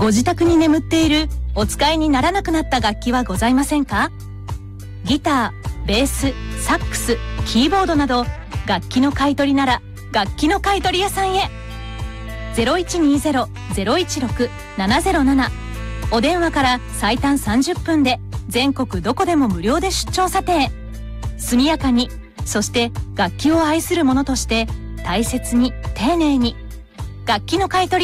ご自宅に眠っているお使いにならなくなった楽器はございませんか？ギター、ベース、サックス、キーボードなど楽器の買い取りなら楽器の買い取り屋さんへ。 0120-016-707 お電話から最短30分で全国どこでも無料で出張査定。速やかに、そして楽器を愛する者として大切に丁寧に楽器の買い取り